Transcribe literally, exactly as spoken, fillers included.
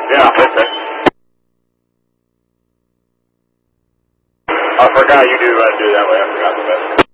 Yeah, okay. I forgot you do uh, do it that way. I forgot the best.